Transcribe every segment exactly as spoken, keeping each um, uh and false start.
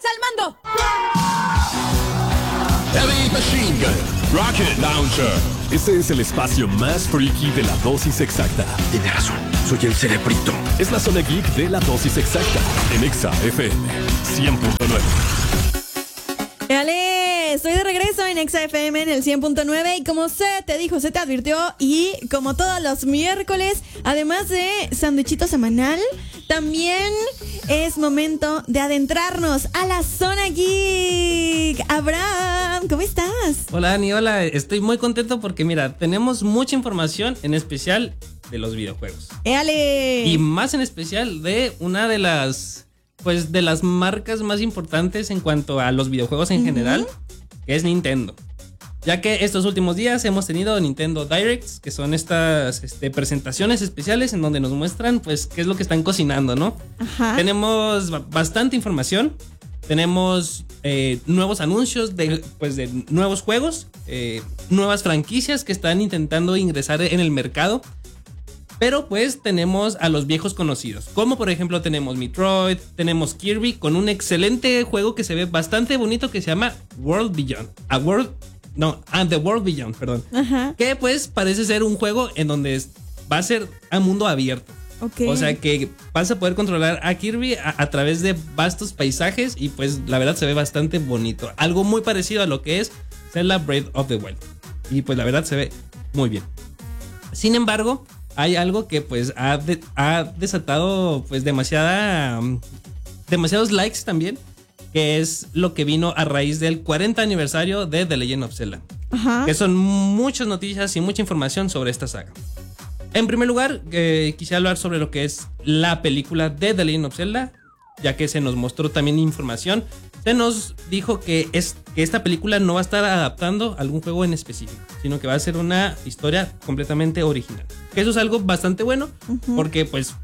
al mando. Heavy Machine Gun Rocket Launcher. Este es el espacio más freaky de la dosis exacta. Tiene razón, soy el cerebrito. Es la zona geek de la dosis exacta en Exa F M cien punto nueve. Dale, estoy de regreso en Exa F M en el cien punto nueve y como se te dijo, se te advirtió y como todos los miércoles, además de sanduichito semanal, también es momento de adentrarnos a la zona geek. Abraham, ¿cómo estás? Hola Dani, hola, estoy muy contento porque mira, tenemos mucha información, en especial de los videojuegos. ¡Éale! Y más en especial de una de las, pues de las marcas más importantes en cuanto a los videojuegos en uh-huh. general, que es Nintendo. Ya que estos últimos días hemos tenido Nintendo Directs, que son estas este, presentaciones especiales en donde nos muestran pues qué es lo que están cocinando, ¿no? Ajá. Tenemos bastante información, tenemos eh, nuevos anuncios de, pues, de nuevos juegos, eh, nuevas franquicias que están intentando ingresar en el mercado. Pero pues tenemos a los viejos conocidos, como por ejemplo tenemos Metroid, tenemos Kirby con un excelente juego que se ve bastante bonito que se llama World Beyond. A World... No, and The World Beyond, perdón. Ajá. Que pues parece ser un juego en donde va a ser a mundo abierto. Okay. O sea que vas a poder controlar a Kirby a, a través de vastos paisajes y pues la verdad se ve bastante bonito. Algo muy parecido a lo que es Zelda Breath of the Wild. Y pues la verdad se ve muy bien. Sin embargo, hay algo que pues ha, de, ha desatado pues demasiada, demasiados likes también, que es lo que vino a raíz del cuarenta aniversario de The Legend of Zelda. Ajá. Que son muchas noticias y mucha información sobre esta saga. En primer lugar, eh, quisiera hablar sobre lo que es la película de The Legend of Zelda, ya que se nos mostró también información. Se nos dijo que, es, que esta película no va a estar adaptando algún juego en específico, sino que va a ser una historia completamente original. Que eso es algo bastante bueno, uh-huh. porque pues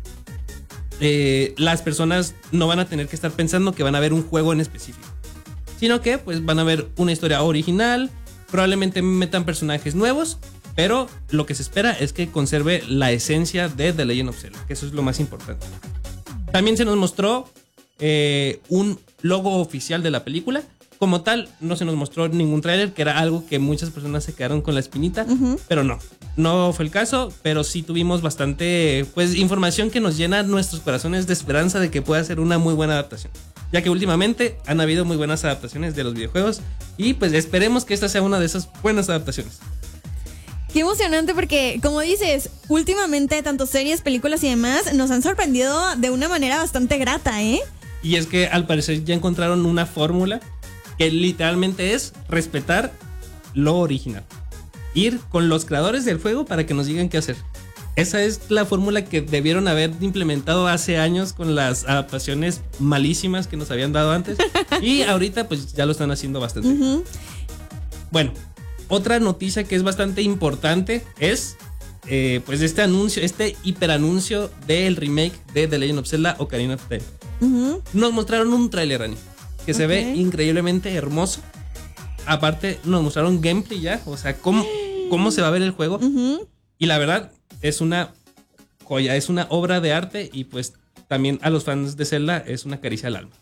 eh, las personas no van a tener que estar pensando que van a ver un juego en específico, sino que pues van a ver una historia original, probablemente metan personajes nuevos, pero lo que se espera es que conserve la esencia de The Legend of Zelda, que eso es lo más importante. También se nos mostró eh, un logo oficial de la película. Como tal, no se nos mostró ningún tráiler, que era algo que muchas personas se quedaron con la espinita, uh-huh. pero no, no fue el caso, pero sí tuvimos bastante pues información que nos llena nuestros corazones de esperanza de que pueda ser una muy buena adaptación, ya que últimamente han habido muy buenas adaptaciones de los videojuegos y pues esperemos que esta sea una de esas buenas adaptaciones. Qué emocionante porque, como dices, últimamente tanto series, películas y demás nos han sorprendido de una manera bastante grata, ¿eh? Y es que al parecer ya encontraron una fórmula que literalmente es respetar lo original. Ir con los creadores del juego para que nos digan qué hacer. Esa es la fórmula que debieron haber implementado hace años con las adaptaciones malísimas que nos habían dado antes. Y ahorita pues ya lo están haciendo bastante. Uh-huh. Bueno, otra noticia que es bastante importante es eh, pues este anuncio, este hiperanuncio del remake de The Legend of Zelda Ocarina of Time. Uh-huh. Nos mostraron un tráiler, Ani, que se okay. ve increíblemente hermoso. Aparte nos mostraron gameplay ya, o sea, cómo, cómo se va a ver el juego. Uh-huh. Y la verdad es una joya, es una obra de arte y pues también a los fans de Zelda es una caricia al alma.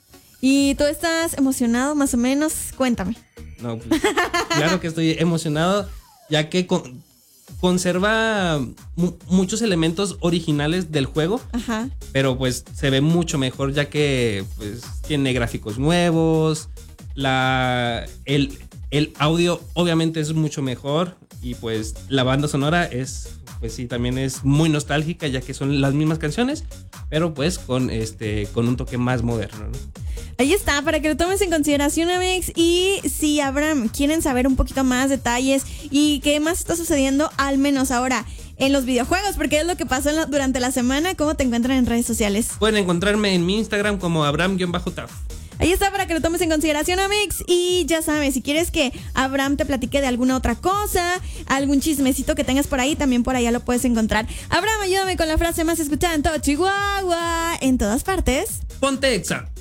¿Y tú estás emocionado más o menos? Cuéntame. No, pues, claro que estoy emocionado, ya que con, conserva mu- muchos elementos originales del juego. Ajá. Pero pues se ve mucho mejor, ya que pues tiene gráficos nuevos, la el, el audio obviamente es mucho mejor y pues la banda sonora es, pues sí, también es muy nostálgica, ya que son las mismas canciones, pero pues con este con un toque más moderno, ¿no? Ahí está, para que lo tomes en consideración, Amix. Y si, Abraham, quieren saber un poquito más detalles y qué más está sucediendo, al menos ahora en los videojuegos, porque es lo que pasó en la, durante la semana, ¿cómo te encuentran en redes sociales? Pueden encontrarme en mi Instagram como Abraham-Taf. Ahí está, para que lo tomes en consideración, Amix. Y ya sabes, si quieres que Abraham te platique de alguna otra cosa, algún chismecito que tengas por ahí, también por allá lo puedes encontrar. Abraham, ayúdame con la frase más escuchada en todo Chihuahua, en todas partes. Ponte Exa.